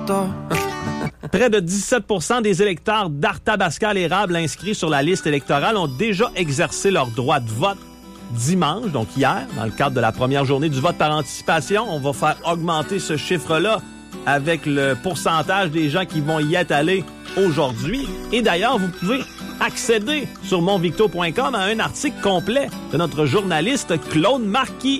doctor. Près de 17% des électeurs d'Arthabasca-l'Érable inscrits sur la liste électorale ont déjà exercé leur droit de vote dimanche, donc hier, dans le cadre de la première journée du vote par anticipation. On va faire augmenter ce chiffre-là avec le pourcentage des gens qui vont y être allés aujourd'hui. Et d'ailleurs, vous pouvez accéder sur monvicto.com à un article complet de notre journaliste Claude Marquis.